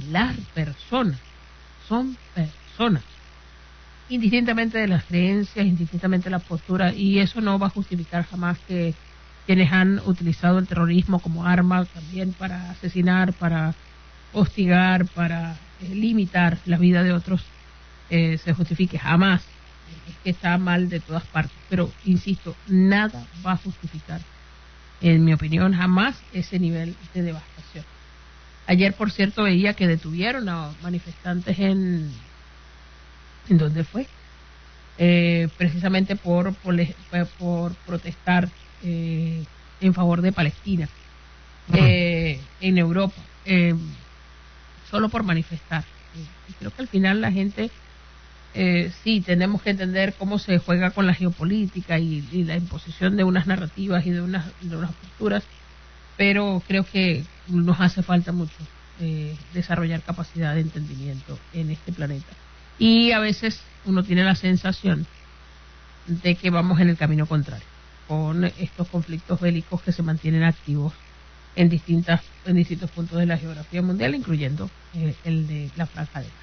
las personas son personas, indistintamente de las creencias, indistintamente de la postura, y eso no va a justificar jamás que quienes han utilizado el terrorismo como arma también para asesinar, para hostigar, para limitar la vida de otros, se justifique jamás. Es que está mal de todas partes, pero insisto, nada va a justificar, en mi opinión, jamás ese nivel de devastación. Ayer, por cierto, veía que detuvieron a manifestantes ¿en dónde fue? Precisamente por protestar en favor de Palestina en Europa, solo por manifestar. Y creo que al final la gente, sí, tenemos que entender cómo se juega con la geopolítica y la imposición de unas narrativas y de unas posturas, pero creo que nos hace falta mucho desarrollar capacidad de entendimiento en este planeta. Y a veces uno tiene la sensación de que vamos en el camino contrario, con estos conflictos bélicos que se mantienen activos en distintos puntos de la geografía mundial, incluyendo el de la Franja de Gaza.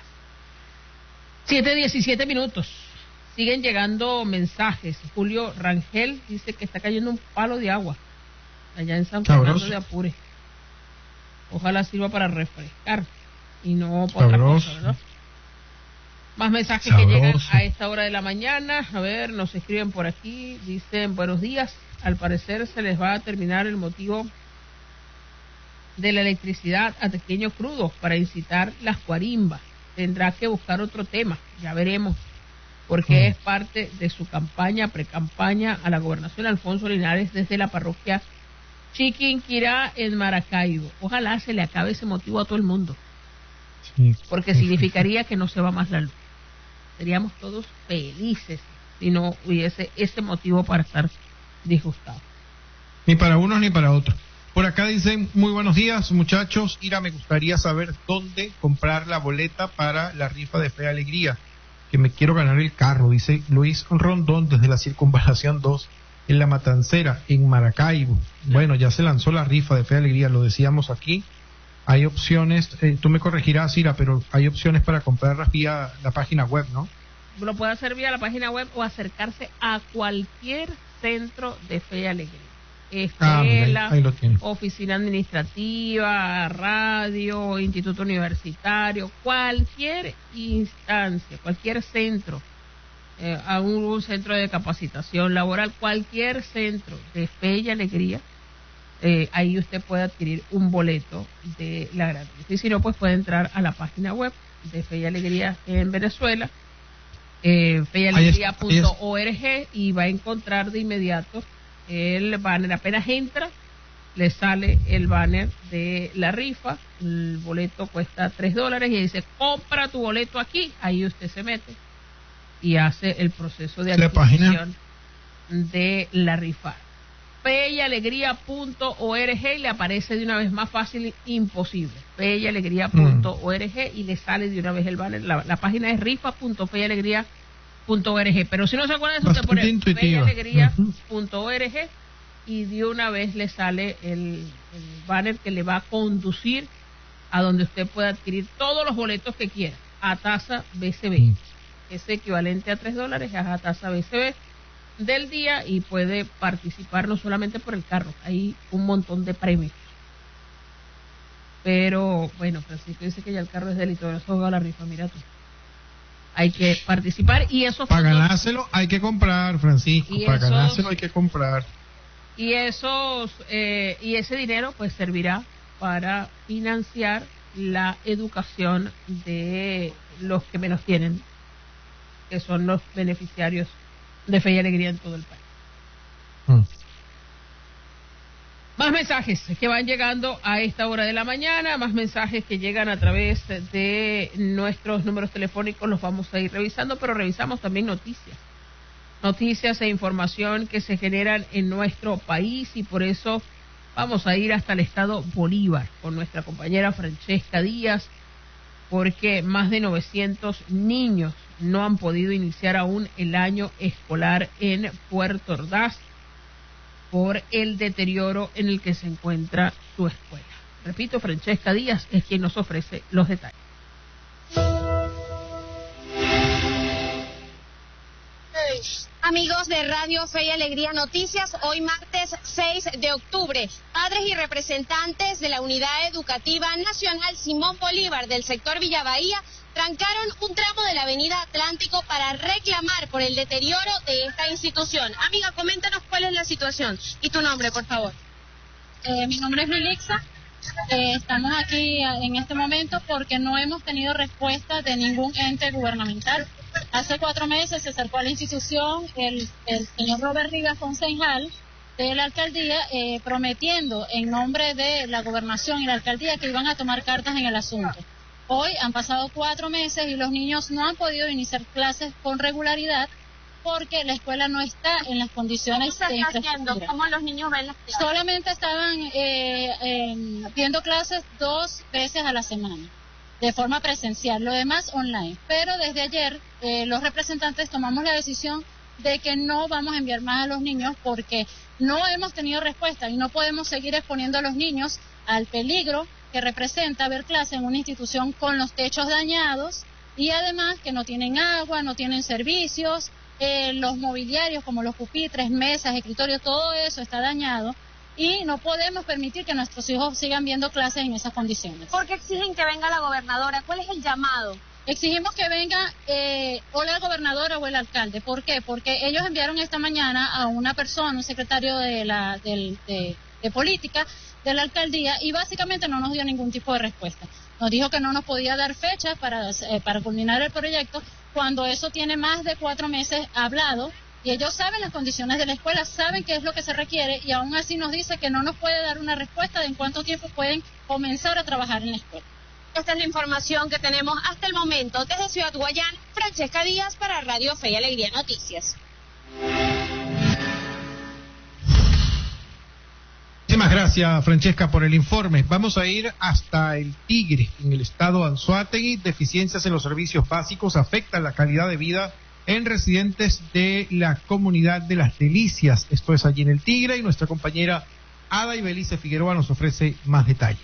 7:17 minutos. Siguen llegando mensajes. Julio Rangel dice que está cayendo un palo de agua allá en San Fernando de Apure. Ojalá sirva para refrescar y no por otra cosa, ¿verdad? Más mensajes que llegan a esta hora de la mañana. A ver, nos escriben por aquí. Dicen, buenos días. Al parecer se les va a terminar el motivo de la electricidad a Tequeño Crudo para incitar las guarimbas. Tendrá que buscar otro tema. Ya veremos. Porque es parte de su campaña, precampaña a la gobernación. Alfonso Linares desde la parroquia Chiquinquirá en Maracaibo. Ojalá se le acabe ese motivo a todo el mundo. Sí, porque significaría que no se va más la luz. Seríamos todos felices si no hubiese ese motivo para estar disgustados. Ni para unos ni para otros. Por acá dicen, muy buenos días muchachos. Ira, me gustaría saber dónde comprar la boleta para la rifa de Fe y Alegría, que me quiero ganar el carro, dice Luis Rondón desde la Circunvalación 2 en La Matancera, en Maracaibo. Bueno, ya se lanzó la rifa de Fe y Alegría, lo decíamos aquí. Hay opciones, tú me corregirás, Ira, pero hay opciones para comprarlas vía la página web, ¿no? Lo puede hacer vía la página web o acercarse a cualquier centro de Fe y Alegría. Escuela, oficina administrativa, radio, instituto universitario, cualquier instancia, cualquier centro, a un centro de capacitación laboral, cualquier centro de Fe y Alegría. Ahí usted puede adquirir un boleto de la gran rifa. Y si no, pues puede entrar a la página web de Fe y Alegría en Venezuela, feyalegría.org, y va a encontrar de inmediato el banner. Apenas entra, le sale el banner de la rifa. El boleto cuesta $3 y dice, compra tu boleto aquí. Ahí usted se mete y hace el proceso de adquisición de la rifa. feyalegría.org, y le aparece de una vez, más fácil imposible. feyalegría.org y le sale de una vez el banner. La página es rifa.feyalegría.org, pero si no se acuerdan de eso, usted pone feyalegría.org y de una vez le sale el banner que le va a conducir a donde usted puede adquirir todos los boletos que quiera a tasa BCB. Es equivalente a $3, es a tasa BCB del día, y puede participar no solamente por el carro, hay un montón de premios. Pero bueno, Francisco dice que ya el carro es delito, eso juega la rifa, mira tú. Hay que participar, y eso para ganárselo hay que comprar, Francisco, para ganárselo hay que comprar. Y esos y ese dinero pues servirá para financiar la educación de los que menos tienen, que son los beneficiarios de Fe y Alegría en todo el país. Más mensajes que van llegando a esta hora de la mañana, más mensajes que llegan a través de nuestros números telefónicos, los vamos a ir revisando, pero revisamos también noticias e información que se generan en nuestro país, y por eso vamos a ir hasta el estado Bolívar con nuestra compañera Francesca Díaz, porque más de 900 niños no han podido iniciar aún el año escolar en Puerto Ordaz por el deterioro en el que se encuentra su escuela. Repito, Francesca Díaz es quien nos ofrece los detalles. Amigos de Radio Fe y Alegría Noticias, hoy martes 6 de octubre, padres y representantes de la Unidad Educativa Nacional Simón Bolívar del sector Villa Bahía trancaron un tramo de la Avenida Atlántico para reclamar por el deterioro de esta institución. Amiga, coméntanos cuál es la situación y tu nombre, por favor. Mi nombre es Milixa. Estamos aquí en este momento porque no hemos tenido respuesta de ningún ente gubernamental. Hace 4 meses se acercó a la institución el señor Robert Rivas, concejal de la alcaldía, prometiendo en nombre de la gobernación y la alcaldía que iban a tomar cartas en el asunto. Hoy han pasado 4 meses y los niños no han podido iniciar clases con regularidad porque la escuela no está en las condiciones de infraestructura. ¿Cómo los niños ven las clases? Solamente estaban viendo clases 2 veces a la semana, de forma presencial, lo demás online. Pero desde ayer los representantes tomamos la decisión de que no vamos a enviar más a los niños porque no hemos tenido respuesta y no podemos seguir exponiendo a los niños al peligro que representa ver clase en una institución con los techos dañados y además que no tienen agua, no tienen servicios, los mobiliarios como los pupitres, mesas, escritorios, todo eso está dañado y no podemos permitir que nuestros hijos sigan viendo clases en esas condiciones. ¿Por qué exigen que venga la gobernadora? ¿Cuál es el llamado? Exigimos que venga o la gobernadora o el alcalde. ¿Por qué? Porque ellos enviaron esta mañana a una persona, un secretario de política de la alcaldía, y básicamente no nos dio ningún tipo de respuesta. Nos dijo que no nos podía dar fechas para culminar el proyecto, cuando eso tiene más de 4 meses hablado, y ellos saben las condiciones de la escuela, saben qué es lo que se requiere, y aún así nos dice que no nos puede dar una respuesta de en cuánto tiempo pueden comenzar a trabajar en la escuela. Esta es la información que tenemos hasta el momento. Desde Ciudad Guayán, Francesca Díaz para Radio Fe y Alegría Noticias. Muchísimas gracias, Francesca, por el informe. Vamos a ir hasta el Tigre, en el estado Anzoátegui. Deficiencias en los servicios básicos afectan la calidad de vida en residentes de la comunidad de Las Delicias. Esto es allí en el Tigre, y nuestra compañera Ada Ibelice Figueroa nos ofrece más detalles.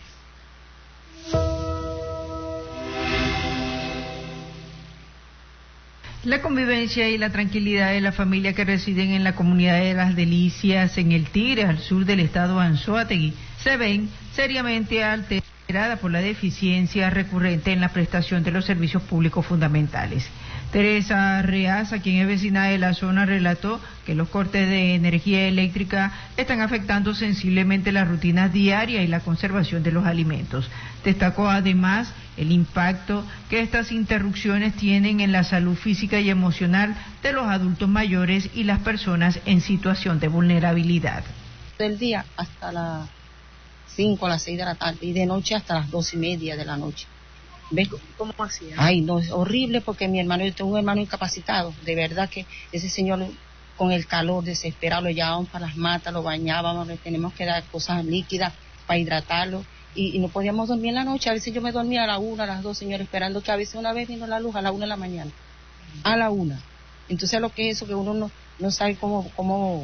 La convivencia y la tranquilidad de la familia que residen en la comunidad de Las Delicias, en el Tigre, al sur del estado Anzoátegui, se ven seriamente alterada por la deficiencia recurrente en la prestación de los servicios públicos fundamentales. Teresa Reaza, quien es vecina de la zona, relató que los cortes de energía eléctrica están afectando sensiblemente las rutinas diarias y la conservación de los alimentos. Destacó además el impacto que estas interrupciones tienen en la salud física y emocional de los adultos mayores y las personas en situación de vulnerabilidad. Del día hasta las 5 a las 6 de la tarde y de noche hasta las 2:30 de la noche. ¿Ves? ¿Cómo hacía? Ay, no, es horrible porque yo tengo un hermano incapacitado. De verdad que ese señor con el calor desesperado lo llevábamos para las matas, lo bañábamos, le tenemos que dar cosas líquidas para hidratarlo y no podíamos dormir en la noche. A veces yo me dormía a la 1, a las 2, señor, esperando que a veces una vez vino la luz a la 1 de la mañana. A la 1. Entonces lo que es eso, que uno no sabe cómo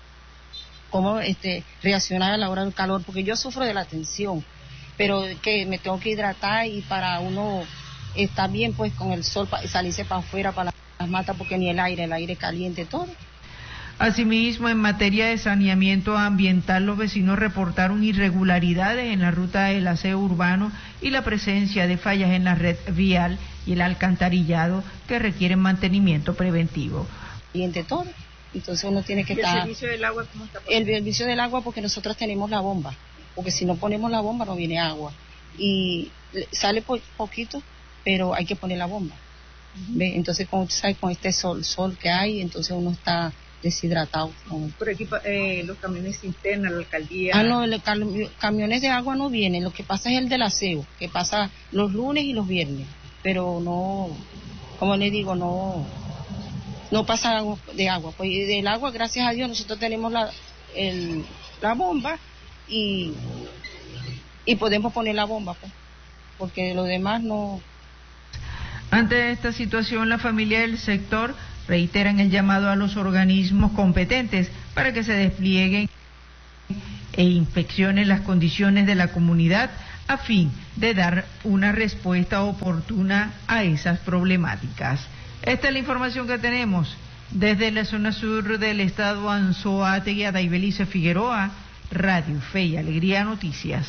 reaccionar a la hora del calor, porque yo sufro de la tensión, pero que me tengo que hidratar y para uno estar bien pues con el sol, salirse para afuera, para las matas, porque ni el aire caliente, todo. Asimismo, en materia de saneamiento ambiental, los vecinos reportaron irregularidades en la ruta del aseo urbano y la presencia de fallas en la red vial y el alcantarillado que requieren mantenimiento preventivo. Y entre todo, entonces uno tiene que estar... ¿El servicio del agua cómo está? El servicio del agua, porque nosotros tenemos la bomba, porque si no ponemos la bomba no viene agua, y sale poquito, pero hay que poner la bomba. ¿Ve? Entonces, como sabes, con este sol que hay, entonces uno está deshidratado. Por aquí los camiones internos, la alcaldía... No, los camiones de agua no vienen, lo que pasa es el del aseo, que pasa los lunes y los viernes, pero no, como le digo, no pasa de agua. Pues del agua, gracias a Dios, nosotros tenemos la bomba y podemos poner la bomba, pues, porque lo demás no... Ante esta situación, la familia del sector reiteran el llamado a los organismos competentes para que se desplieguen e inspeccionen las condiciones de la comunidad a fin de dar una respuesta oportuna a esas problemáticas. Esta es la información que tenemos desde la zona sur del estado Anzoátegui. Adaibelice Figueroa, Radio Fe y Alegría Noticias.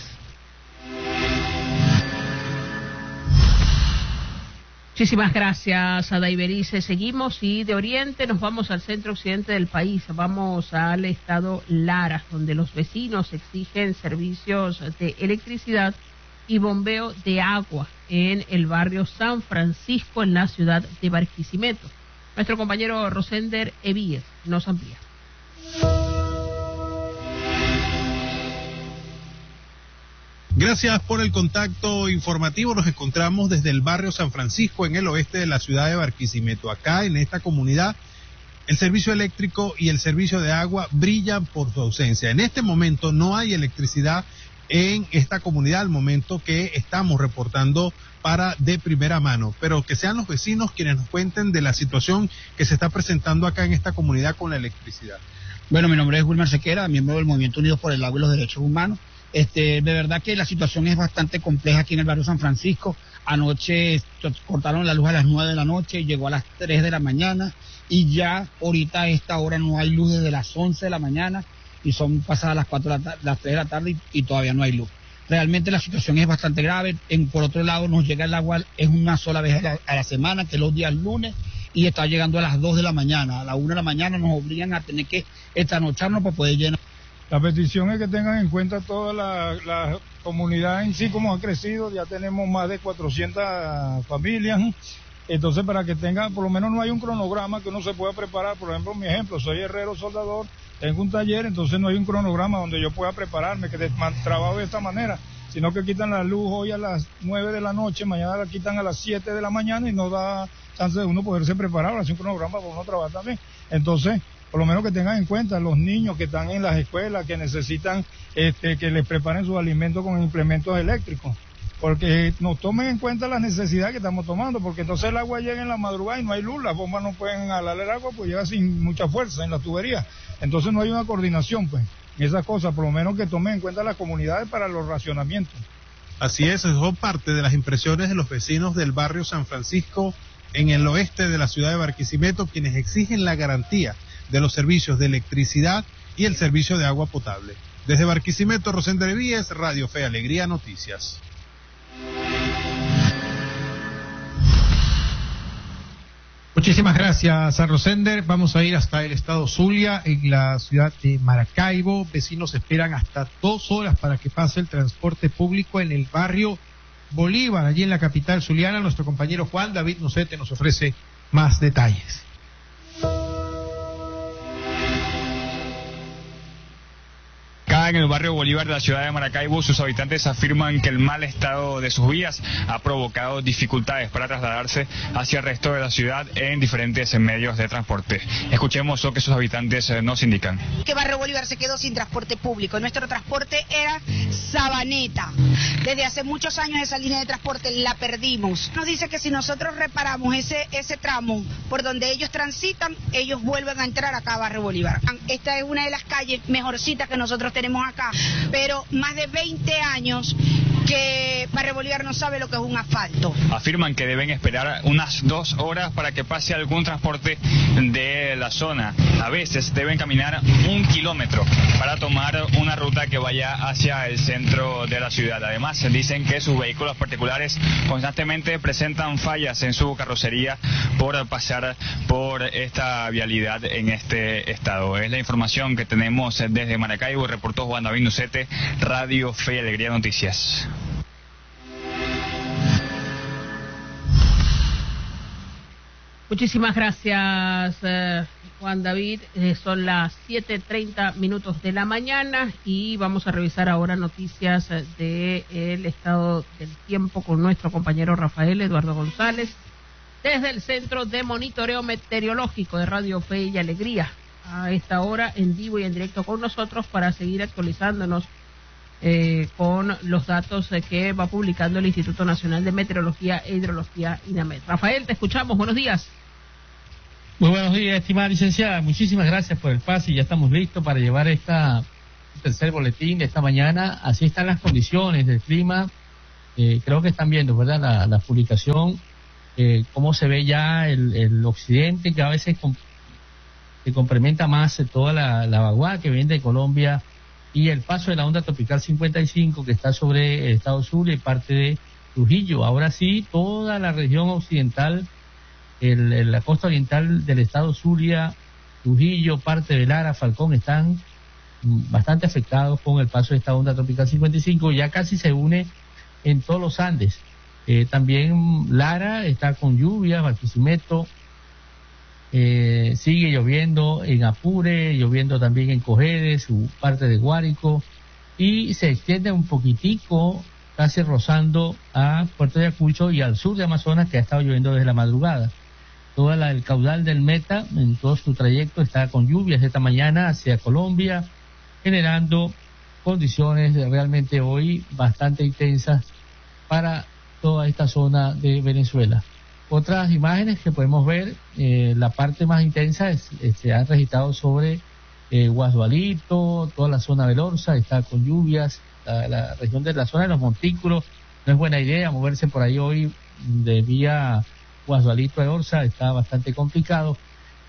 Muchísimas gracias, Adaibelice. Seguimos y de oriente nos vamos al centro occidente del país. Vamos al estado Lara, donde los vecinos exigen servicios de electricidad y bombeo de agua en el barrio San Francisco, en la ciudad de Barquisimeto. Nuestro compañero Rosender Evíes nos amplía. Gracias por el contacto informativo. Nos encontramos desde el barrio San Francisco, en el oeste de la ciudad de Barquisimeto. Acá, en esta comunidad, el servicio eléctrico y el servicio de agua brillan por su ausencia. En este momento no hay electricidad en esta comunidad, al momento que estamos reportando de primera mano, pero que sean los vecinos quienes nos cuenten de la situación que se está presentando acá en esta comunidad con la electricidad. Bueno, mi nombre es Wilmer Sequera, miembro del Movimiento Unidos por el Agua y los Derechos Humanos. De verdad que la situación es bastante compleja aquí en el barrio San Francisco. Anoche cortaron la luz a las 9 de la noche, llegó a las 3 de la mañana y ya ahorita a esta hora no hay luz desde las 11 de la mañana y son pasadas las 4 las 3 de la tarde y todavía no hay luz. Realmente la situación es bastante grave. Por otro lado, nos llega el agua es una sola vez a la semana, que es los días lunes, y está llegando a las 2 de la mañana. A las 1 de la mañana nos obligan a tener que estanocharnos para poder llenar. La petición es que tengan en cuenta toda la comunidad en sí, como ha crecido. Ya tenemos más de 400 familias. Entonces, para que tengan, por lo menos no hay un cronograma que uno se pueda preparar. Por ejemplo, mi ejemplo, soy herrero soldador, tengo un taller, entonces no hay un cronograma donde yo pueda prepararme, que trabajo de esta manera, sino que quitan la luz hoy a las 9 de la noche, mañana la quitan a las 7 de la mañana y no da chance de uno poderse preparar, hacer un cronograma para uno trabajar también. Entonces, por lo menos que tengan en cuenta los niños que están en las escuelas, que necesitan que les preparen sus alimentos con implementos eléctricos, porque nos tomen en cuenta las necesidades que estamos tomando, porque entonces el agua llega en la madrugada y no hay luz, las bombas no pueden jalar el agua, pues llega sin mucha fuerza en la tubería, entonces no hay una coordinación, pues, esas cosas, por lo menos que tomen en cuenta las comunidades para los racionamientos. Así es, son parte de las impresiones de los vecinos del barrio San Francisco, en el oeste de la ciudad de Barquisimeto, quienes exigen la garantía de los servicios de electricidad y el servicio de agua potable. Desde Barquisimeto, Rosender Evíes, Radio Fe Alegría Noticias. Muchísimas gracias a Rosender. Vamos a ir hasta el estado Zulia, en la ciudad de Maracaibo. Vecinos esperan hasta 2 horas para que pase el transporte público en el barrio Bolívar, allí en la capital zuliana. Nuestro compañero Juan David Nocete nos ofrece más detalles. En el barrio Bolívar de la ciudad de Maracaibo, sus habitantes afirman que el mal estado de sus vías ha provocado dificultades para trasladarse hacia el resto de la ciudad en diferentes medios de transporte. Escuchemos lo que sus habitantes nos indican. Que barrio Bolívar se quedó sin transporte público. Nuestro transporte era Sabaneta. Desde hace muchos años esa línea de transporte la perdimos. Nos dice que si nosotros reparamos ese tramo por donde ellos transitan, ellos vuelven a entrar acá a barrio Bolívar. Esta es una de las calles mejorcitas que nosotros tenemos acá, pero más de 20 años que Barrio Bolívar no sabe lo que es un asfalto. Afirman que deben esperar unas 2 horas para que pase algún transporte de la zona. A veces deben caminar 1 kilómetro para tomar una ruta que vaya hacia el centro de la ciudad. Además, dicen que sus vehículos particulares constantemente presentan fallas en su carrocería por pasar por esta vialidad en este estado. Es la información que tenemos desde Maracaibo. Reportó Juan David Nocete, Radio Fe y Alegría Noticias. Muchísimas gracias, Juan David. Son las 7:30 de la mañana y vamos a revisar ahora noticias del estado del tiempo con nuestro compañero Rafael Eduardo González desde el Centro de Monitoreo Meteorológico de Radio Fe y Alegría. A esta hora en vivo y en directo con nosotros para seguir actualizándonos con los datos que va publicando el Instituto Nacional de Meteorología e Hidrología, INAMED. Rafael, te escuchamos, buenos días. Muy buenos días, estimada licenciada, muchísimas gracias por el pase y ya estamos listos para llevar tercer boletín de esta mañana. Así están las condiciones del clima creo que están viendo, ¿verdad? La publicación, cómo se ve ya el occidente, que a veces se complementa más toda la vaguada que viene de Colombia y el paso de la onda tropical 55 que está sobre el estado Zulia y parte de Trujillo. Ahora sí, toda la región occidental, la costa oriental del estado Zulia, Trujillo, parte de Lara, Falcón, están bastante afectados con el paso de esta onda tropical 55, ya casi se une en todos los Andes. También Lara está con lluvias, Barquisimeto, sigue lloviendo en Apure, lloviendo también en Cogede, su parte de Guárico, y se extiende un poquitico, casi rozando a Puerto Ayacucho y al sur de Amazonas, que ha estado lloviendo desde la madrugada. Todo el caudal del Meta, en todo su trayecto, está con lluvias esta mañana hacia Colombia, generando condiciones realmente hoy bastante intensas para toda esta zona de Venezuela. Otras imágenes que podemos ver, la parte más intensa se ha registrado sobre Guasdualito, toda la zona del Orza está con lluvias, la región de la zona de los montículos, no es buena idea moverse por ahí hoy de vía Guasdualito a Orza, está bastante complicado.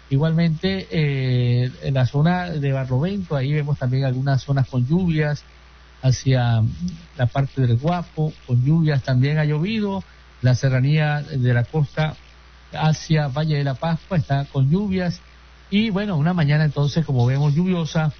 Igualmente en la zona de Barlovento, ahí vemos también algunas zonas con lluvias, hacia la parte del Guapo, con lluvias también ha llovido. La serranía de la costa hacia Valle de la Pascua está con lluvias y bueno, una mañana entonces, como vemos, lluviosa,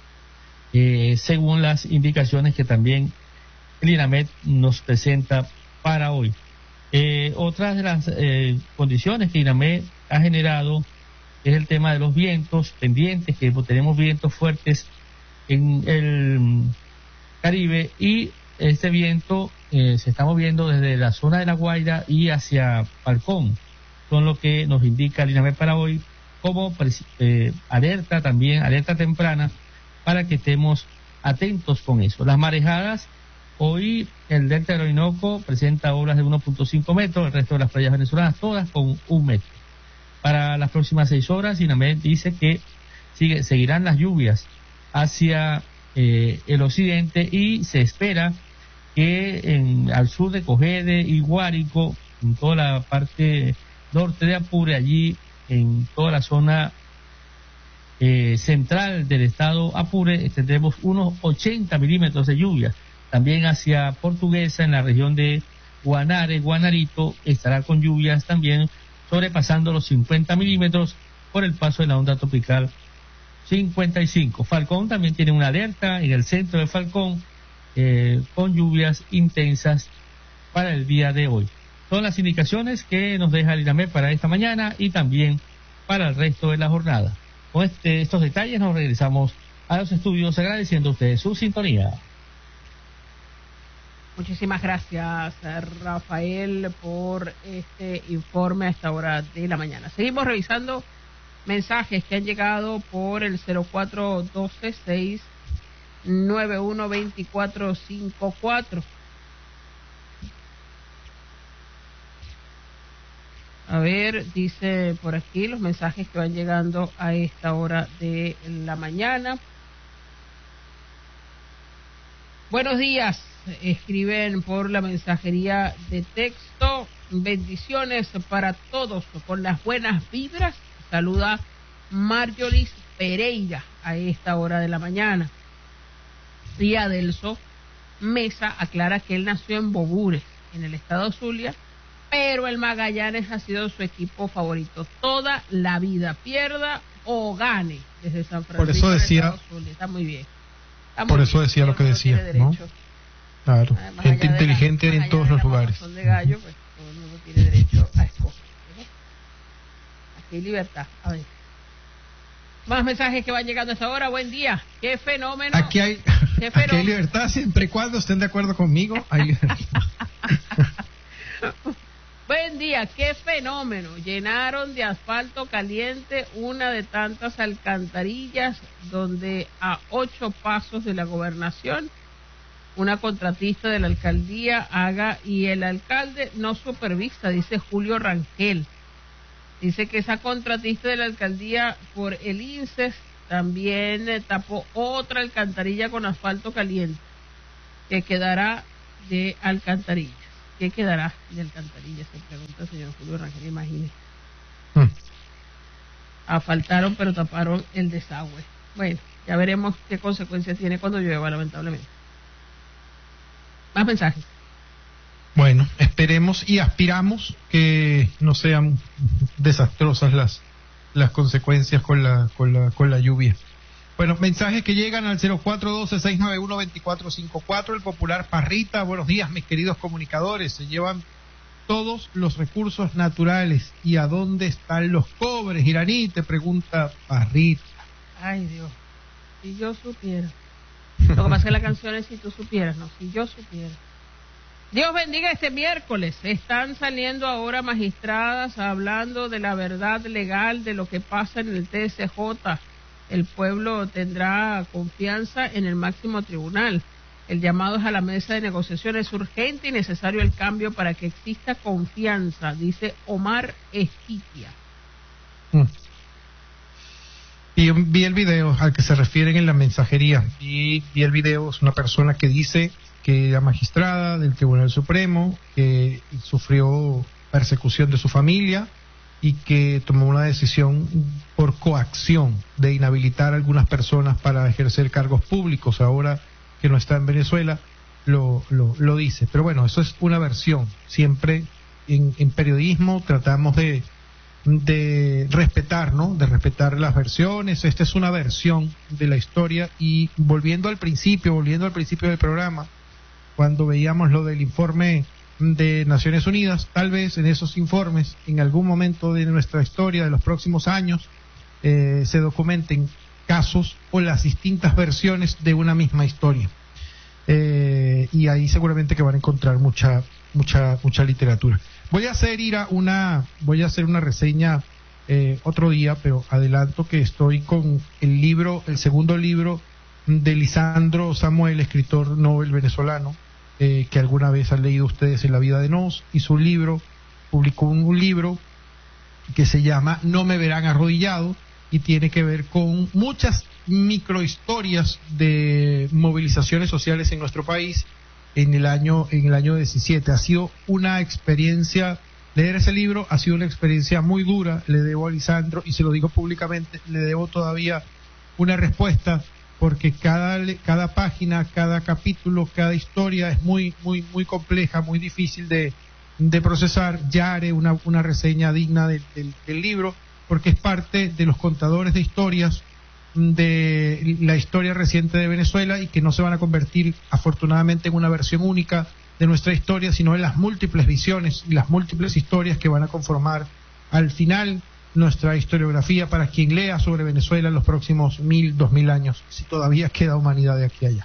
según las indicaciones que también el INAMED nos presenta para hoy. Otras de las condiciones que INAMED ha generado es el tema de los vientos pendientes, que tenemos vientos fuertes en el Caribe y este viento se está moviendo desde la zona de La Guaira y hacia Falcón, son lo que nos indica el INAMED para hoy como alerta también, alerta temprana, para que estemos atentos con eso. Las marejadas, hoy el delta del Orinoco presenta olas de 1.5 metros, el resto de las playas venezolanas todas con 1 metro. Para las próximas 6 horas, INAMED dice que seguirán las lluvias hacia el occidente y se espera que al sur de Cogede y Guárico, en toda la parte norte de Apure, allí en toda la zona central del estado Apure, tendremos unos 80 milímetros de lluvia. También hacia Portuguesa, en la región de Guanare, Guanarito, estará con lluvias también sobrepasando los 50 milímetros por el paso de la onda tropical 55. Falcón también tiene una alerta en el centro de Falcón con lluvias intensas para el día de hoy. Son las indicaciones que nos deja el INAMED para esta mañana y también para el resto de la jornada. Con estos detalles nos regresamos a los estudios agradeciendo a ustedes su sintonía. Muchísimas gracias, Rafael, por este informe a esta hora de la mañana. Seguimos revisando mensajes que han llegado por el 0412-691-2454. A ver, dice por aquí los mensajes que van llegando a esta hora de la mañana. Buenos días, escriben por la mensajería de texto. Bendiciones para todos con las buenas vibras. Saluda Marjolis Pereira a esta hora de la mañana. Y Adelso Mesa aclara que él nació en Bogures, en el estado Zulia, pero el Magallanes ha sido su equipo favorito toda la vida, pierda o gane, desde San Francisco. Por eso decía, está muy bien. Por eso decía lo que decía, ¿no? Claro, gente inteligente en todos los lugares. De gallo, pues todo el mundo tiene derecho a escoger. Aquí hay libertad. A ver. Más mensajes que van llegando a esta hora. Buen día. Qué fenómeno. Aquí hay libertad siempre y cuando estén de acuerdo conmigo. Hay libertad. Buen día, qué fenómeno. Llenaron de asfalto caliente una de tantas alcantarillas donde a 8 pasos de la gobernación, una contratista de la alcaldía haga y el alcalde no supervisa, dice Julio Rangel. Dice que esa contratista de la alcaldía por el INSES también tapó otra alcantarilla con asfalto caliente que quedará de alcantarillas. ¿Qué quedará de alcantarillas? Se pregunta el señor Julio Rangel, imagínese. Asfaltaron pero taparon el desagüe. Bueno, ya veremos qué consecuencias tiene cuando llueva, lamentablemente. Más mensajes. Bueno, esperemos y aspiramos que no sean desastrosas las consecuencias con la lluvia. Bueno, mensajes que llegan al 0412-691-2454, el popular Parrita. Buenos días, mis queridos comunicadores. Se llevan todos los recursos naturales. ¿Y a dónde están los cobres, Iraní? Te pregunta Parrita. Ay, Dios. Si yo supiera. Lo que pasa es que la canción es si tú supieras, no, si yo supiera. Dios bendiga este miércoles. Están saliendo ahora magistradas hablando de la verdad legal de lo que pasa en el TSJ. El pueblo tendrá confianza en el máximo tribunal. El llamado es a la mesa de negociación. Es urgente y necesario el cambio para que exista confianza, dice Omar Esquitia. Y vi el video al que se refieren en la mensajería. Y vi el video, es una persona que dice que la magistrada del Tribunal Supremo, que sufrió persecución de su familia y que tomó una decisión por coacción de inhabilitar a algunas personas para ejercer cargos públicos. Ahora que no está en Venezuela, lo dice. Pero bueno, eso es una versión. Siempre en periodismo tratamos de respetar, ¿no? De respetar las versiones. Esta es una versión de la historia. Y volviendo al principio del programa, cuando veíamos lo del informe de Naciones Unidas, tal vez en esos informes, en algún momento de nuestra historia, de los próximos años, se documenten casos o las distintas versiones de una misma historia. Y ahí seguramente que van a encontrar mucha literatura. Voy a hacer una reseña otro día, pero adelanto que estoy con el segundo libro de Lisandro Samuel, escritor Nobel venezolano, que alguna vez han leído ustedes en La vida de Nos, y su libro, publicó un libro que se llama No me verán arrodillado, y tiene que ver con muchas microhistorias de movilizaciones sociales en nuestro país en el año 17. Ha sido una experiencia, leer ese libro ha sido una experiencia muy dura. Le debo a Lisandro, y se lo digo públicamente, le debo todavía una respuesta, porque cada página, cada capítulo, cada historia es muy compleja, muy difícil de procesar. Ya haré una reseña digna del libro, porque es parte de los contadores de historias de la historia reciente de Venezuela, y que no se van a convertir afortunadamente en una versión única de nuestra historia, sino en las múltiples visiones y las múltiples historias que van a conformar al final nuestra historiografía para quien lea sobre Venezuela en los próximos 1000-2000 años, si todavía queda humanidad de aquí a allá.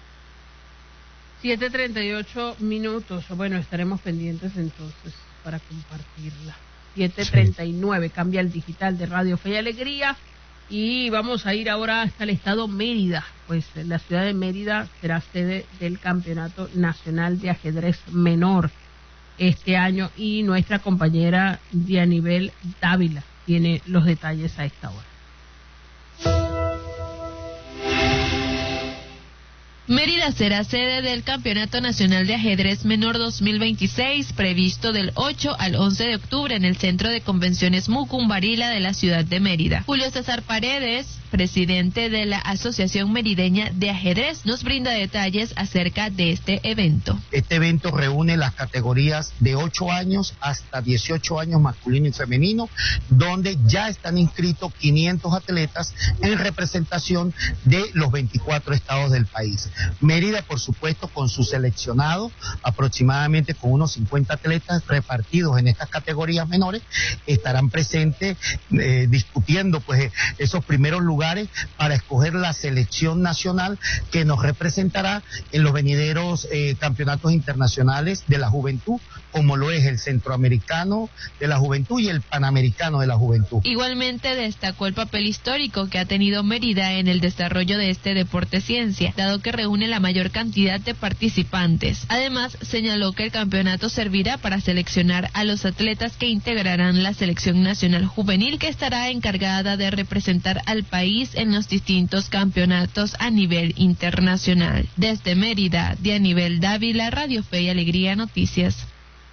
7:38. Bueno, estaremos pendientes entonces para compartirla. 7:39, sí. Cambia el digital de Radio Fe y Alegría, y vamos a ir ahora hasta el estado Mérida. Pues la ciudad de Mérida será sede del Campeonato Nacional de Ajedrez Menor este año, y nuestra compañera Dianibel Dávila tiene los detalles a esta hora. Mérida será sede del Campeonato Nacional de Ajedrez Menor 2026, previsto del 8 al 11 de octubre en el Centro de Convenciones Mucumbarila de la ciudad de Mérida. Julio César Paredes, presidente de la Asociación Merideña de Ajedrez, nos brinda detalles acerca de este evento. Este evento reúne las categorías de 8 años hasta 18 años masculino y femenino, donde ya están inscritos 500 atletas en representación de los 24 estados del país. Mérida, por supuesto, con su seleccionado, aproximadamente con unos 50 atletas repartidos en estas categorías menores, estarán presentes discutiendo pues esos primeros lugares para escoger la selección nacional que nos representará en los venideros campeonatos internacionales de la juventud, como lo es el Centroamericano de la Juventud y el Panamericano de la Juventud. Igualmente destacó el papel histórico que ha tenido Mérida en el desarrollo de este deporte ciencia, dado que reúne la mayor cantidad de participantes. Además, señaló que el campeonato servirá para seleccionar a los atletas que integrarán la selección nacional juvenil, que estará encargada de representar al país país en los distintos campeonatos a nivel internacional. Desde Mérida, Dianibel Dávila, Radio Fe y Alegría Noticias.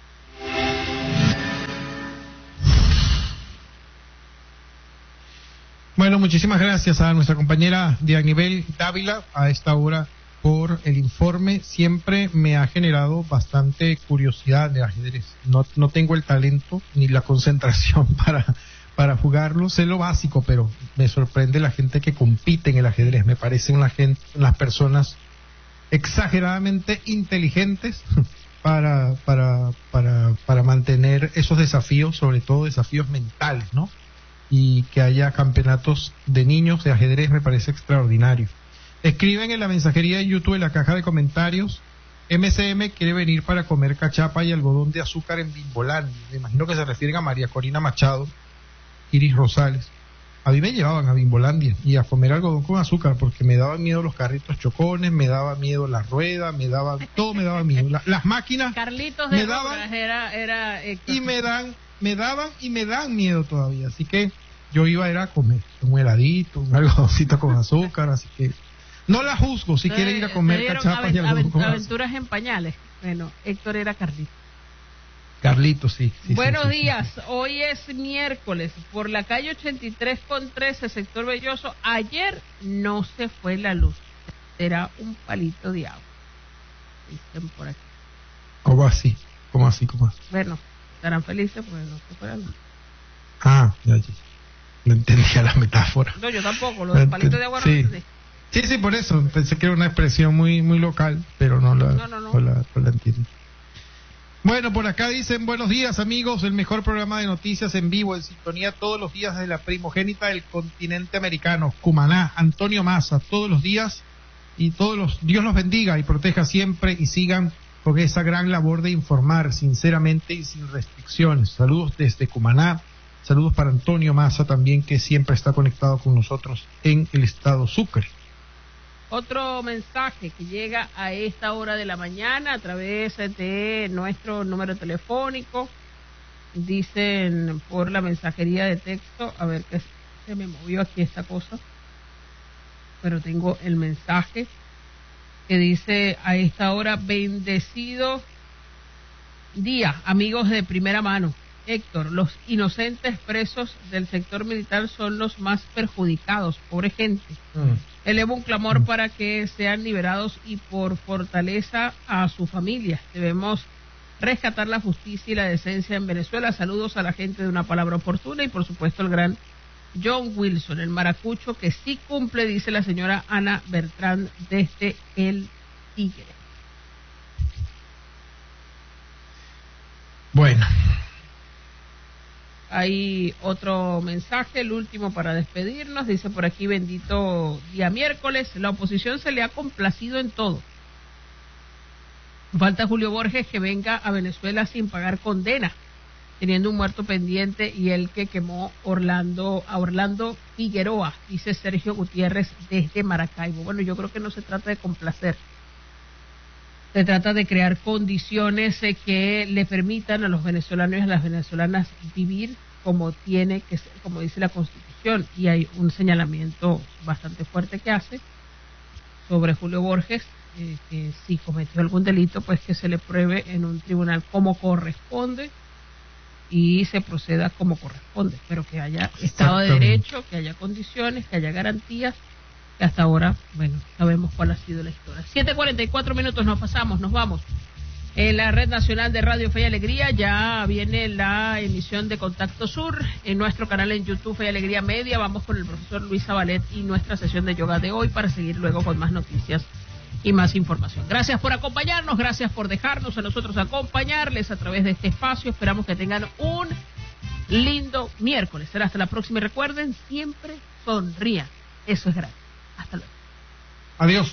Bueno, muchísimas gracias a nuestra compañera Dianibel Dávila a esta hora por el informe. Siempre me ha generado bastante curiosidad de ajedrez. No tengo el talento ni la concentración para jugarlo. Sé lo básico, pero me sorprende la gente que compite en el ajedrez. Me parecen unas personas exageradamente inteligentes para mantener esos desafíos, sobre todo desafíos mentales, ¿no? Y que haya campeonatos de niños de ajedrez me parece extraordinario. Escriben en la mensajería de YouTube, en la caja de comentarios: MCM quiere venir para comer cachapa y algodón de azúcar en Bimbolandia. Me imagino que se refieren a María Corina Machado, Iris Rosales. A mí me llevaban a Bimbolandia y a comer algodón con azúcar porque me daban miedo los carritos chocones, me daba miedo la rueda, todo me daba miedo. Las máquinas Carlitos de me daban, y me dan miedo todavía. Así que yo iba a ir a comer un heladito, un algodoncito con azúcar, así que no la juzgo si quiere ir a comer cachapas y algodón con azúcar. Aventuras en pañales. Bueno, Héctor era Carlitos. Carlitos, sí. Buenos días, hoy es miércoles, por la calle 83 con 13, sector Belloso, ayer no se fue la luz, será un palito de agua, dicen por aquí. ¿Cómo así? Bueno, estarán felices porque no se fue la luz. Ya. No entendía la metáfora. No, yo tampoco, lo del palito de agua no lo entendí. Sí, por eso, pensé que era una expresión muy local, pero no la entiendo. Bueno, por acá dicen: buenos días amigos, el mejor programa de noticias en vivo, en sintonía todos los días de la primogénita del continente americano, Cumaná, Antonio Massa, todos los días, y Dios los bendiga y proteja siempre, y sigan con esa gran labor de informar sinceramente y sin restricciones. Saludos desde Cumaná, saludos para Antonio Massa también, que siempre está conectado con nosotros en el estado Sucre. Otro mensaje que llega a esta hora de la mañana a través de nuestro número telefónico. Dicen por la mensajería de texto, a ver que se me movió aquí esta cosa, pero tengo el mensaje que dice a esta hora: bendecido día, amigos de primera mano. Héctor, los inocentes presos del sector militar son los más perjudicados, pobre gente. Elevo un clamor para que sean liberados y por fortaleza a su familia. Debemos rescatar la justicia y la decencia en Venezuela. Saludos a la gente de Una Palabra Oportuna y por supuesto el gran John Wilson, el maracucho que sí cumple, dice la señora Ana Bertrand desde El Tigre. Bueno. Hay otro mensaje, el último para despedirnos. Dice por aquí: bendito día miércoles. La oposición se le ha complacido en todo. Falta Julio Borges que venga a Venezuela sin pagar condena, teniendo un muerto pendiente, y el que quemó a Orlando Figueroa, dice Sergio Gutiérrez desde Maracaibo. Bueno, yo creo que no se trata de complacer. Se trata de crear condiciones que le permitan a los venezolanos y a las venezolanas vivir como tiene que ser, como dice la Constitución. Y hay un señalamiento bastante fuerte que hace sobre Julio Borges, que si cometió algún delito, pues que se le pruebe en un tribunal como corresponde y se proceda como corresponde, pero que haya Estado de Derecho, que haya condiciones, que haya garantías. Que hasta ahora, bueno, sabemos cuál ha sido la historia. 7:44 minutos, nos vamos. En la Red Nacional de Radio Fe y Alegría ya viene la emisión de Contacto Sur. En nuestro canal en YouTube, Fe y Alegría Media, vamos con el profesor Luis Zabalet y nuestra sesión de yoga de hoy para seguir luego con más noticias y más información. Gracias por acompañarnos, gracias por dejarnos a nosotros acompañarles a través de este espacio. Esperamos que tengan un lindo miércoles. Será hasta la próxima y recuerden, siempre sonrían. Eso es gratis. Hasta luego. Adiós.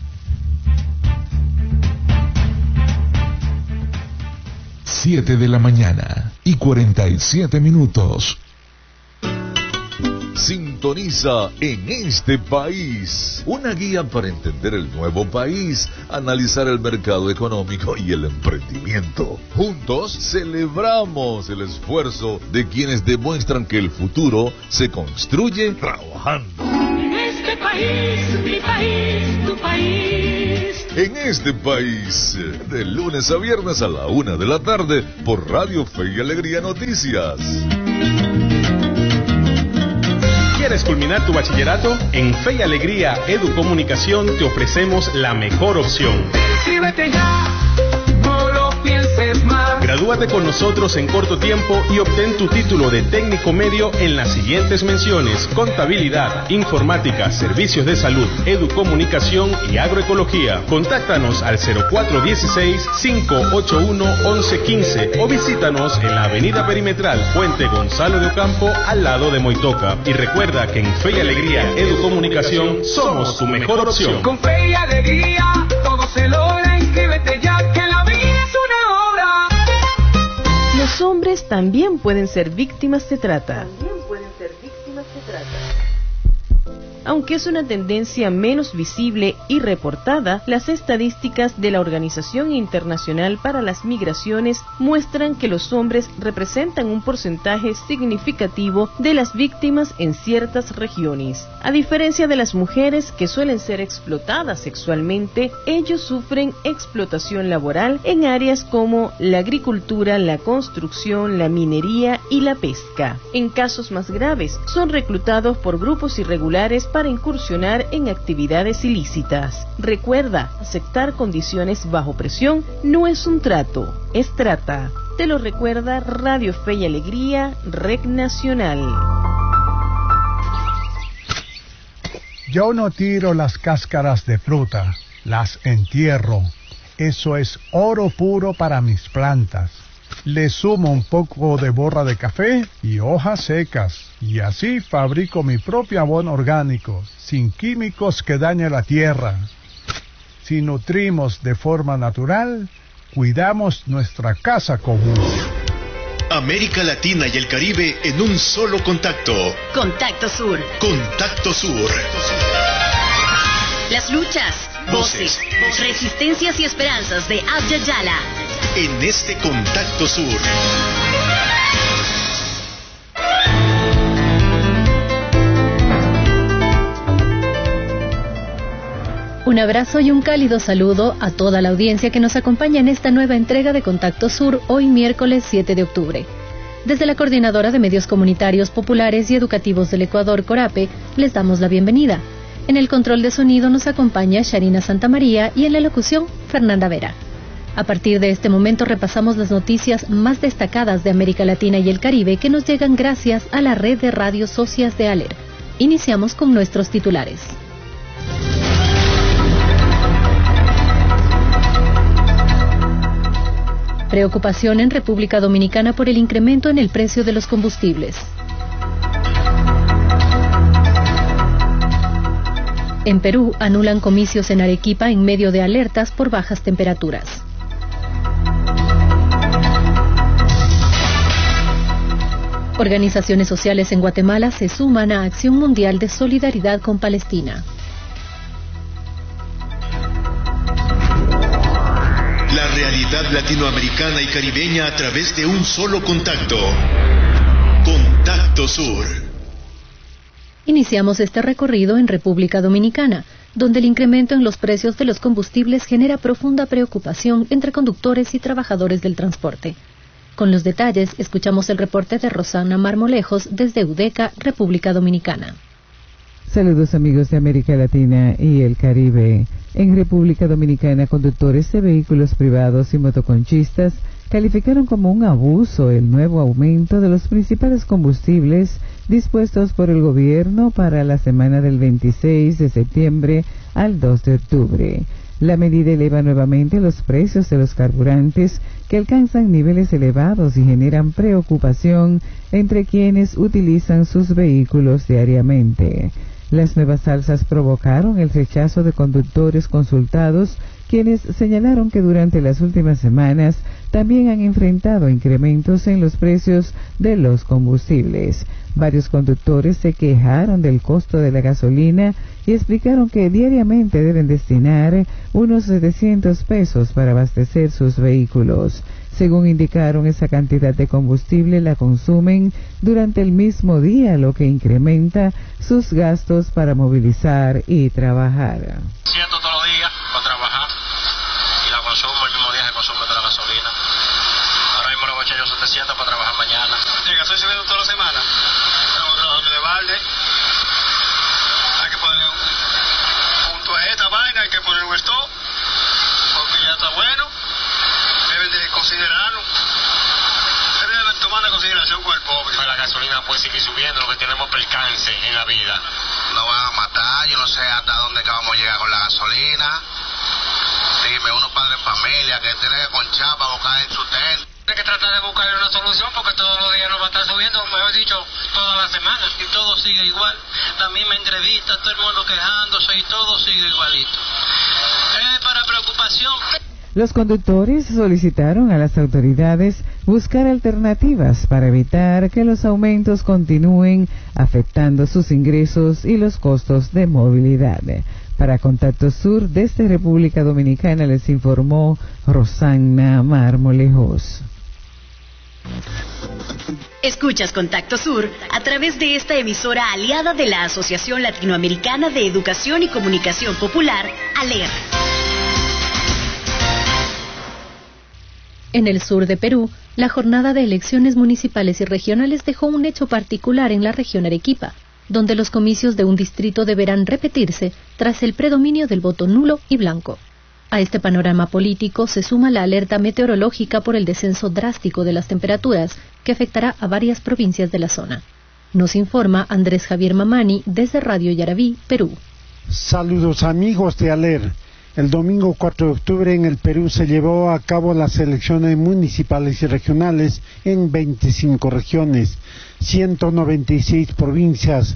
Siete de la mañana y 47 minutos. Sintoniza En Este País, una guía para entender el nuevo país, analizar el mercado económico y el emprendimiento. Juntos celebramos el esfuerzo de quienes demuestran que el futuro se construye trabajando. tu país. En este país, de lunes a viernes a la 1 de la tarde, por Radio Fe y Alegría Noticias. ¿Quieres culminar tu bachillerato? En Fe y Alegría Educomunicación te ofrecemos la mejor opción. Inscríbete ya, no lo pienses más. Gradúate con nosotros en corto tiempo y obtén tu título de técnico medio en las siguientes menciones: contabilidad, informática, servicios de salud, educomunicación y agroecología. Contáctanos al 0416-581-1115 o visítanos en la avenida Perimetral, Puente Gonzalo de Ocampo, al lado de Moitoca. Y recuerda que en Fe y Alegría Educomunicación somos tu mejor opción. Con Fe y Alegría todo se logra. Inscríbete ya, que la vida es una obra. Los hombres también pueden ser víctimas de trata. Aunque es una tendencia menos visible y reportada, las estadísticas de la Organización Internacional para las Migraciones muestran que los hombres representan un porcentaje significativo de las víctimas en ciertas regiones. A diferencia de las mujeres, que suelen ser explotadas sexualmente, ellos sufren explotación laboral en áreas como la agricultura, la construcción, la minería y la pesca. En casos más graves, son reclutados por grupos irregulares para incursionar en actividades ilícitas. Recuerda, aceptar condiciones bajo presión no es un trato, es trata. Te lo recuerda Radio Fe y Alegría, Red Nacional. Yo no tiro las cáscaras de fruta, las entierro. Eso es oro puro para mis plantas. Le sumo un poco de borra de café y hojas secas, y así fabrico mi propio abono orgánico, sin químicos que dañen la tierra. Si nutrimos de forma natural, cuidamos nuestra casa común. América Latina y el Caribe en un solo contacto. Contacto Sur. Contacto Sur. Las luchas, voces, resistencias y esperanzas de Abya Yala. En este Contacto Sur. Un abrazo y un cálido saludo a toda la audiencia que nos acompaña en esta nueva entrega de Contacto Sur, hoy miércoles 7 de octubre. Desde la Coordinadora de Medios Comunitarios Populares y Educativos del Ecuador, CORAPE, les damos la bienvenida. En el control de sonido nos acompaña Sharina Santamaría y en la locución, Fernanda Vera. A partir de este momento repasamos las noticias más destacadas de América Latina y el Caribe que nos llegan gracias a la red de radios socias de ALER. Iniciamos con nuestros titulares. Preocupación en República Dominicana por el incremento en el precio de los combustibles. En Perú anulan comicios en Arequipa en medio de alertas por bajas temperaturas. Organizaciones sociales en Guatemala se suman a Acción Mundial de Solidaridad con Palestina. La realidad latinoamericana y caribeña a través de un solo contacto. Contacto Sur. Iniciamos este recorrido en República Dominicana, donde el incremento en los precios de los combustibles genera profunda preocupación entre conductores y trabajadores del transporte. Con los detalles, escuchamos el reporte de Rosana Marmolejos desde Udeca, República Dominicana. Saludos amigos de América Latina y el Caribe. En República Dominicana, conductores de vehículos privados y motoconchistas calificaron como un abuso el nuevo aumento de los principales combustibles dispuestos por el gobierno para la semana del 26 de septiembre al 2 de octubre. La medida eleva nuevamente los precios de los carburantes que alcanzan niveles elevados y generan preocupación entre quienes utilizan sus vehículos diariamente. Las nuevas alzas provocaron el rechazo de conductores consultados quienes señalaron que durante las últimas semanas también han enfrentado incrementos en los precios de los combustibles. Varios conductores se quejaron del costo de la gasolina y explicaron que diariamente deben destinar unos 700 pesos para abastecer sus vehículos. Según indicaron, esa cantidad de combustible la consumen durante el mismo día, lo que incrementa sus gastos para movilizar y trabajar. Siento todos los días para trabajar y la consumo el mismo día que consumo de la gasolina. Ahora mismo le voy a echar yo 700 para trabajar mañana. El gasoil subiendo toda la semana. Los de balde. Hay que ponerle un punto a esta vaina, hay que poner un stop porque ya está bueno. Deben de considerarlo. Deben tomar en consideración con el pobre. La gasolina puede seguir subiendo, lo que tenemos percance en la vida. Nos van a matar, yo no sé hasta dónde que vamos a llegar con la gasolina. Dime, uno padre de familia que tiene que conchar para buscar el sustento. Hay que tratar de buscar una solución porque todos los días nos va a estar subiendo, mejor dicho, todas las semanas. Y todo sigue igual. La misma entrevista, todo el mundo quejándose y todo sigue igualito. Es para preocupación. Los conductores solicitaron a las autoridades buscar alternativas para evitar que los aumentos continúen afectando sus ingresos y los costos de movilidad. Para Contacto Sur, desde República Dominicana, les informó Rosana Marmolejos. Escuchas Contacto Sur a través de esta emisora aliada de la Asociación Latinoamericana de Educación y Comunicación Popular, ALER. En el sur de Perú, la jornada de elecciones municipales y regionales dejó un hecho particular en la región Arequipa, donde los comicios de un distrito deberán repetirse tras el predominio del voto nulo y blanco. A este panorama político se suma la alerta meteorológica por el descenso drástico de las temperaturas que afectará a varias provincias de la zona. Nos informa Andrés Javier Mamani desde Radio Yarabí, Perú. Saludos amigos de ALER. El domingo 4 de octubre en el Perú se llevó a cabo las elecciones municipales y regionales en 25 regiones, 196 provincias,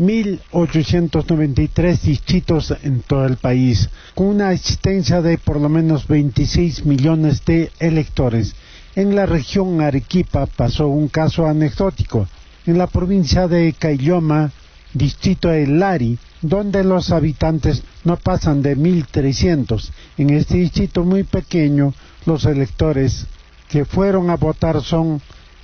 1.893 distritos en todo el país, con una existencia de por lo menos 26 millones de electores. En la región Arequipa pasó un caso anecdótico. En la provincia de Caylloma, distrito de Lari, donde los habitantes no pasan de 1.300. En este distrito muy pequeño, los electores que fueron a votar son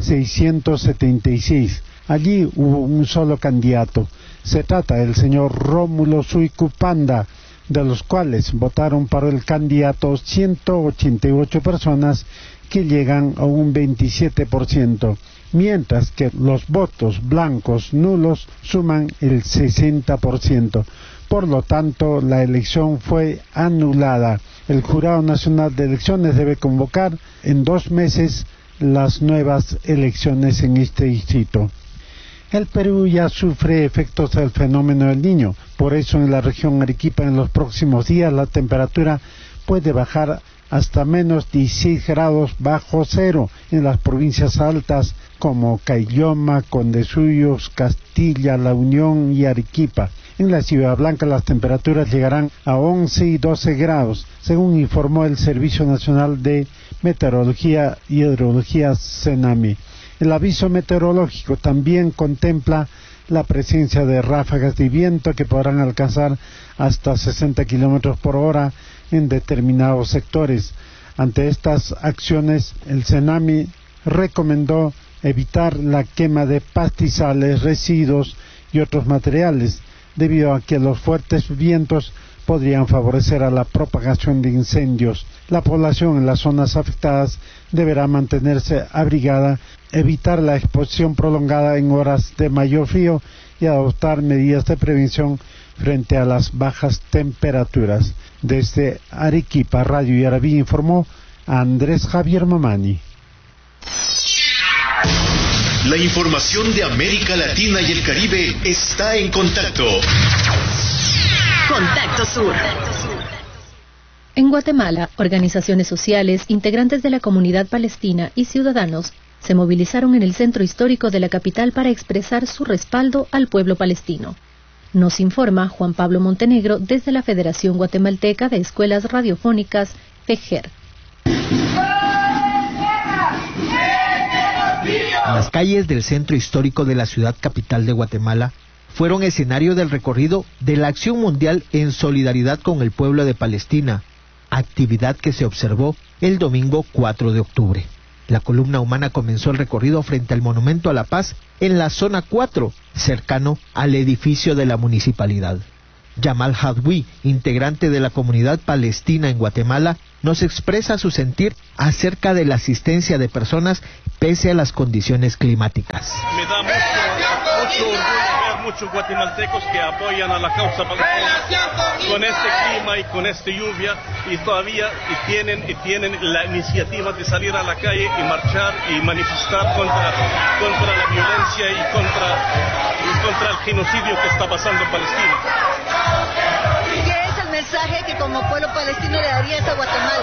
676. Allí hubo un solo candidato. Se trata del señor Rómulo Suicupanda, de los cuales votaron para el candidato 188 personas, que llegan a un 27%. Mientras que los votos blancos nulos suman el 60%. Por lo tanto, la elección fue anulada. El Jurado Nacional de Elecciones debe convocar en 2 meses las nuevas elecciones en este distrito. El Perú ya sufre efectos del fenómeno del Niño. Por eso en la región Arequipa en los próximos días la temperatura puede bajar hasta menos 16 grados bajo cero en las provincias altas como Caylloma, Condesuyos, Castilla, La Unión y Arequipa. En la Ciudad Blanca las temperaturas llegarán a 11 y 12 grados, según informó el Servicio Nacional de Meteorología y Hidrología CENAMI. El aviso meteorológico también contempla la presencia de ráfagas de viento que podrán alcanzar hasta 60 kilómetros por hora en determinados sectores. Ante estas acciones, el CENAMI recomendó evitar la quema de pastizales, residuos y otros materiales, debido a que los fuertes vientos podrían favorecer a la propagación de incendios. La población en las zonas afectadas deberá mantenerse abrigada, evitar la exposición prolongada en horas de mayor frío y adoptar medidas de prevención frente a las bajas temperaturas. Desde Arequipa, Radio Yarabí informó Andrés Javier Mamani. La información de América Latina y el Caribe está en contacto. Contacto Sur. En Guatemala, organizaciones sociales, integrantes de la comunidad palestina y ciudadanos se movilizaron en el centro histórico de la capital para expresar su respaldo al pueblo palestino. Nos informa Juan Pablo Montenegro desde la Federación Guatemalteca de Escuelas Radiofónicas, FEGER. Las calles del centro histórico de la ciudad capital de Guatemala fueron escenario del recorrido de la Acción Mundial en solidaridad con el pueblo de Palestina, actividad que se observó el domingo 4 de octubre. La columna humana comenzó el recorrido frente al Monumento a la Paz en la zona 4, cercano al edificio de la municipalidad. Yamal Hadwi, integrante de la comunidad palestina en Guatemala, nos expresa su sentir acerca de la asistencia de personas pese a las condiciones climáticas. Me da mucho orgullo ver muchos guatemaltecos que apoyan a la causa palestina con este clima y con esta lluvia, y todavía tienen la iniciativa de salir a la calle y marchar y manifestar contra la violencia y contra el genocidio que está pasando en Palestina. ¿Qué es el mensaje que como pueblo palestino le darías a Guatemala?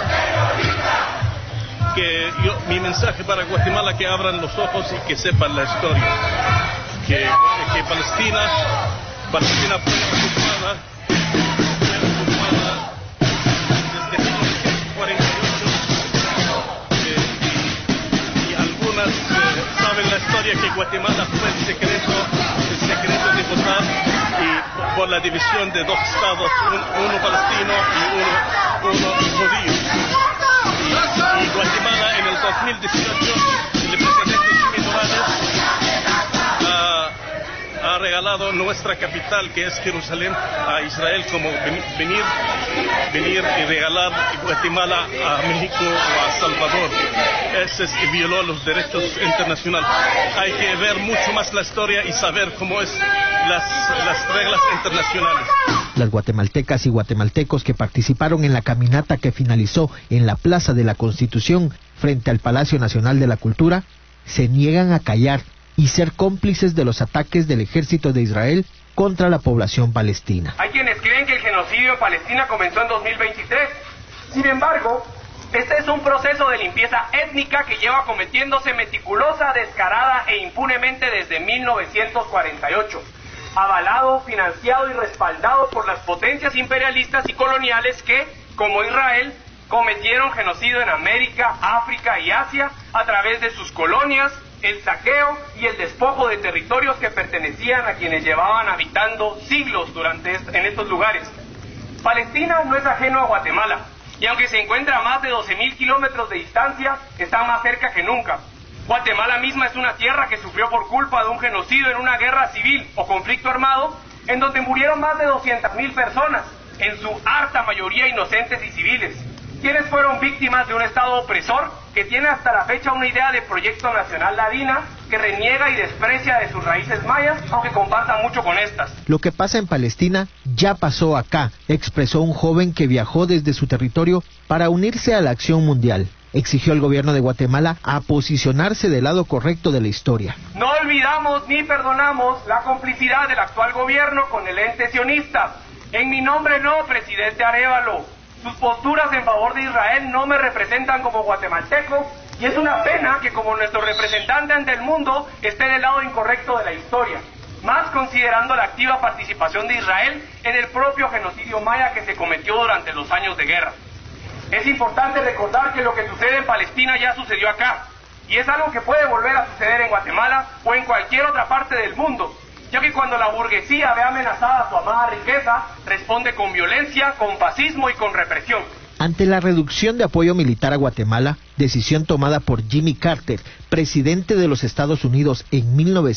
Mi mensaje para Guatemala, que abran los ojos y que sepan la historia. Que Palestina fue ocupada desde 1948 y algunas saben la historia que Guatemala fue el secreto de votar y por la división de dos estados, uno palestino y uno judío. Y Guatemala en el 2018, el presidente Jimmy Morales ha regalado nuestra capital, que es Jerusalén, a Israel, como venir y regalar Guatemala a México o a Salvador. Ese violó los derechos internacionales. Hay que ver mucho más la historia y saber cómo es las reglas internacionales. Las guatemaltecas y guatemaltecos que participaron en la caminata que finalizó en la Plaza de la Constitución frente al Palacio Nacional de la Cultura se niegan a callar y ser cómplices de los ataques del ejército de Israel contra la población palestina. Hay quienes creen que el genocidio en Palestina comenzó en 2023. Sin embargo, este es un proceso de limpieza étnica que lleva cometiéndose meticulosa, descarada e impunemente desde 1948. Avalado, financiado y respaldado por las potencias imperialistas y coloniales que, como Israel, cometieron genocidio en América, África y Asia a través de sus colonias, el saqueo y el despojo de territorios que pertenecían a quienes llevaban habitando siglos en estos lugares. Palestina no es ajeno a Guatemala, y aunque se encuentra a más de 12.000 kilómetros de distancia, está más cerca que nunca. Guatemala misma es una tierra que sufrió por culpa de un genocidio en una guerra civil o conflicto armado, en donde murieron más de 200.000 personas, en su harta mayoría inocentes y civiles, quienes fueron víctimas de un Estado opresor que tiene hasta la fecha una idea de proyecto nacional ladina que reniega y desprecia de sus raíces mayas, aunque compartan mucho con estas. Lo que pasa en Palestina ya pasó acá, expresó un joven que viajó desde su territorio para unirse a la Acción Mundial. Exigió al gobierno de Guatemala a posicionarse del lado correcto de la historia. No olvidamos ni perdonamos la complicidad del actual gobierno con el ente sionista. En mi nombre no, presidente Arévalo. Sus posturas en favor de Israel no me representan como guatemalteco, y es una pena que como nuestro representante ante el mundo esté del lado incorrecto de la historia, más considerando la activa participación de Israel en el propio genocidio maya que se cometió durante los años de guerra. Es importante recordar que lo que sucede en Palestina ya sucedió acá, y es algo que puede volver a suceder en Guatemala o en cualquier otra parte del mundo, ya que cuando la burguesía ve amenazada su amada riqueza, responde con violencia, con fascismo y con represión. Ante la reducción de apoyo militar a Guatemala, decisión tomada por Jimmy Carter, presidente de los Estados Unidos en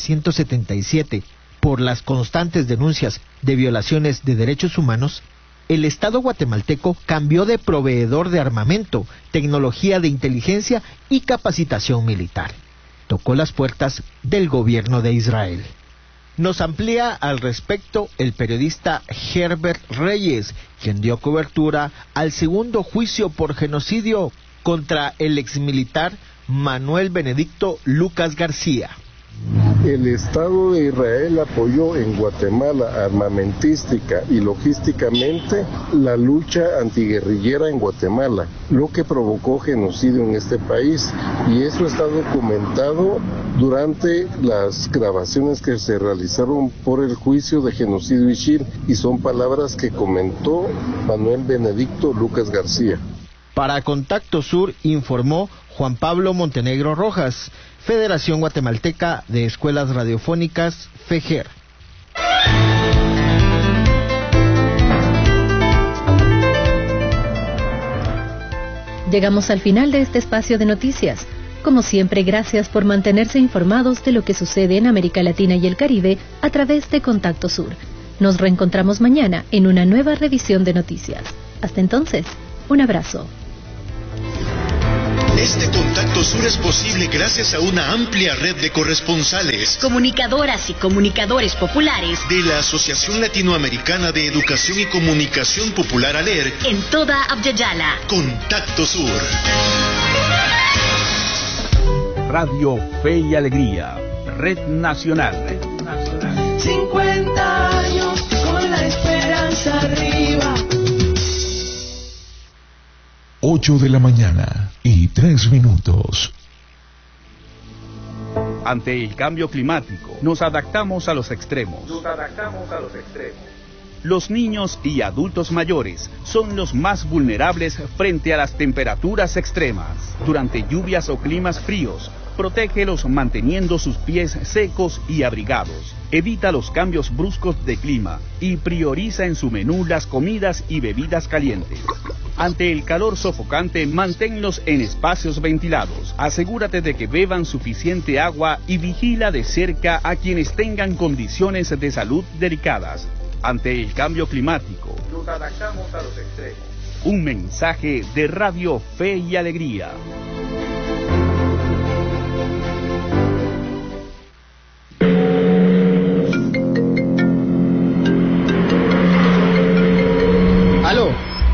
1977, por las constantes denuncias de violaciones de derechos humanos, el Estado guatemalteco cambió de proveedor de armamento, tecnología de inteligencia y capacitación militar. Tocó las puertas del gobierno de Israel. Nos amplía al respecto el periodista Herbert Reyes, quien dio cobertura al segundo juicio por genocidio contra el exmilitar Manuel Benedicto Lucas García. El Estado de Israel apoyó en Guatemala armamentística y logísticamente la lucha antiguerrillera en Guatemala, lo que provocó genocidio en este país, y eso está documentado durante las grabaciones que se realizaron por el juicio de genocidio Ishir, y son palabras que comentó Manuel Benedicto Lucas García. Para Contacto Sur informó Juan Pablo Montenegro Rojas, Federación Guatemalteca de Escuelas Radiofónicas, FEGER. Llegamos al final de este espacio de noticias. Como siempre, gracias por mantenerse informados de lo que sucede en América Latina y el Caribe a través de Contacto Sur. Nos reencontramos mañana en una nueva revisión de noticias. Hasta entonces, un abrazo. Este Contacto Sur es posible gracias a una amplia red de corresponsales, comunicadoras y comunicadores populares de la Asociación Latinoamericana de Educación y Comunicación Popular ALER en toda Abya-Yala. Contacto Sur. Radio Fe y Alegría, Red Nacional. 50 años con la esperanza arriba. 8 de la mañana y 3 minutos. Ante el cambio climático, nos adaptamos a los extremos. Los niños y adultos mayores son los más vulnerables frente a las temperaturas extremas. Durante lluvias o climas fríos, protégelos manteniendo sus pies secos y abrigados. Evita los cambios bruscos de clima y prioriza en su menú las comidas y bebidas calientes. Ante el calor sofocante, manténlos en espacios ventilados. Asegúrate de que beban suficiente agua y vigila de cerca a quienes tengan condiciones de salud delicadas. Ante el cambio climático, nos adaptamos a los extremos. Un mensaje de Radio Fe y Alegría. ¡Aló!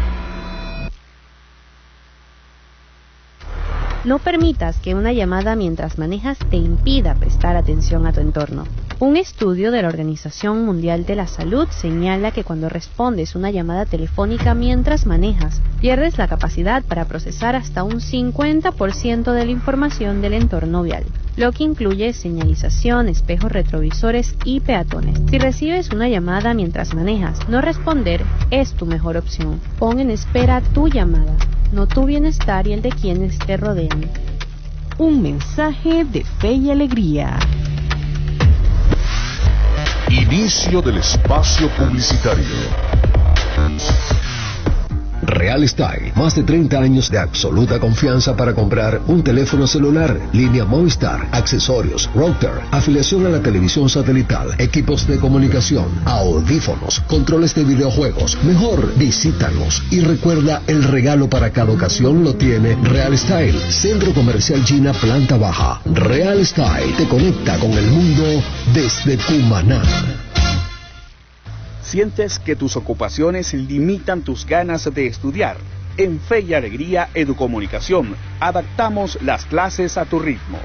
No permitas que una llamada mientras manejas te impida prestar atención a tu entorno. Un estudio de la Organización Mundial de la Salud señala que cuando respondes una llamada telefónica mientras manejas, pierdes la capacidad para procesar hasta un 50% de la información del entorno vial, lo que incluye señalización, espejos retrovisores y peatones. Si recibes una llamada mientras manejas, no responder es tu mejor opción. Pon en espera tu llamada, no tu bienestar y el de quienes te rodean. Un mensaje de Fe y Alegría. Inicio del espacio publicitario. Real Style, más de 30 años de absoluta confianza para comprar un teléfono celular, línea Movistar, accesorios, router, afiliación a la televisión satelital, equipos de comunicación, audífonos, controles de videojuegos. Mejor, visítanos y recuerda, el regalo para cada ocasión lo tiene Real Style, Centro Comercial China, planta baja. Real Style te conecta con el mundo desde Cumaná. ¿Sientes que tus ocupaciones limitan tus ganas de estudiar? En Fe y Alegría Educomunicación, adaptamos las clases a tu ritmo.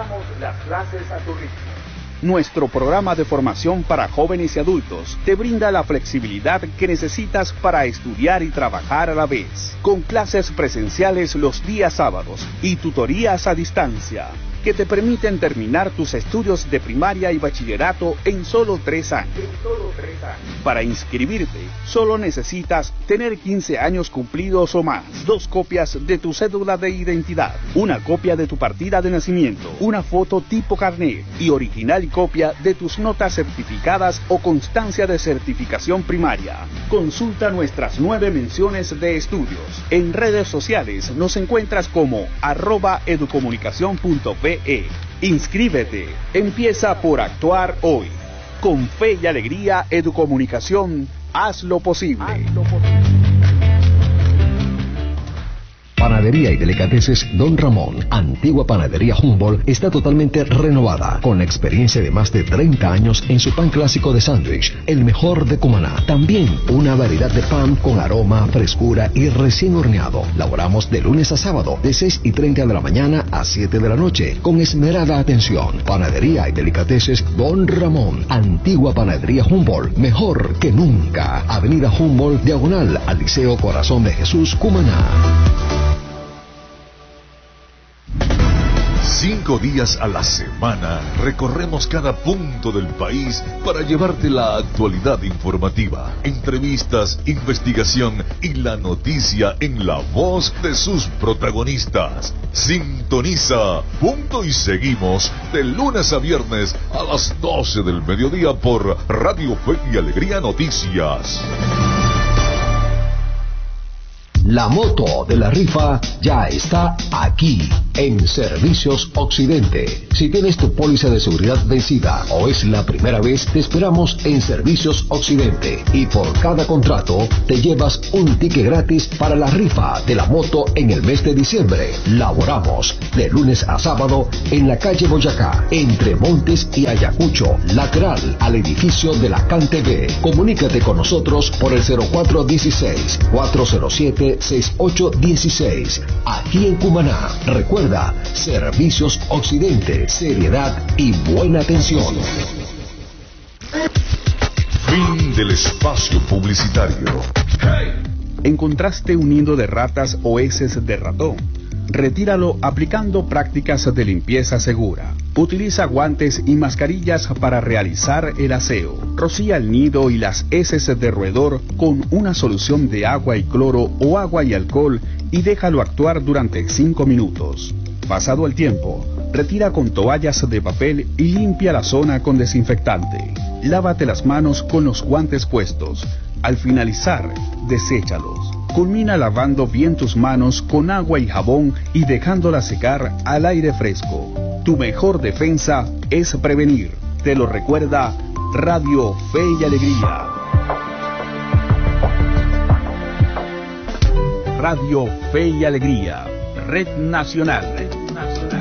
Nuestro programa de formación para jóvenes y adultos te brinda la flexibilidad que necesitas para estudiar y trabajar a la vez, con clases presenciales los días sábados y tutorías a distancia, que te permiten terminar tus estudios de primaria y bachillerato en solo 3 años. Para inscribirte, solo necesitas tener 15 años cumplidos o más, 2 copias de tu cédula de identidad, una copia de tu partida de nacimiento, una foto tipo carnet y original copia de tus notas certificadas o constancia de certificación primaria. Consulta nuestras 9 menciones de estudios. En redes sociales nos encuentras como @educomunicacion.be. Inscríbete. Empieza por actuar hoy. Con Fe y Alegría Educomunicación, haz lo posible. Panadería y Delicateces Don Ramón, antigua Panadería Humboldt, está totalmente renovada, con la experiencia de más de 30 años en su pan clásico de sándwich, el mejor de Cumaná. También una variedad de pan con aroma, frescura y recién horneado. Laboramos de lunes a sábado, de 6:30 de la mañana a 7 de la noche, con esmerada atención. Panadería y Delicateces Don Ramón, antigua Panadería Humboldt, mejor que nunca. Avenida Humboldt, diagonal al Liceo Corazón de Jesús, Cumaná. 5 días a la semana recorremos cada punto del país para llevarte la actualidad informativa, entrevistas, investigación y la noticia en la voz de sus protagonistas. Sintoniza Punto y Seguimos de lunes a viernes a las 12 del mediodía por Radio Fe y Alegría Noticias. La moto de la rifa ya está aquí, en Servicios Occidente. Si tienes tu póliza de seguridad vencida o es la primera vez, te esperamos en Servicios Occidente. Y por cada contrato, te llevas un ticket gratis para la rifa de la moto en el mes de diciembre. Laboramos de lunes a sábado en la calle Boyacá, entre Montes y Ayacucho, lateral al edificio de la CAN TV. Comunícate con nosotros por el 0416-407-6816. Aquí en Cumaná. Recuerda, Servicios Occidente, seriedad y buena atención. Fin del espacio publicitario. ¿Encontraste un nido de ratas o heces de ratón? Retíralo aplicando prácticas de limpieza segura. Utiliza guantes y mascarillas para realizar el aseo. Rocía el nido y las heces de roedor con una solución de agua y cloro o agua y alcohol y déjalo actuar durante 5 minutos. Pasado el tiempo, retira con toallas de papel y limpia la zona con desinfectante. Lávate las manos con los guantes puestos. Al finalizar, deséchalos. Culmina lavando bien tus manos con agua y jabón y dejándolas secar al aire fresco. Tu mejor defensa es prevenir. Te lo recuerda Radio Fe y Alegría. Radio Fe y Alegría, Red Nacional.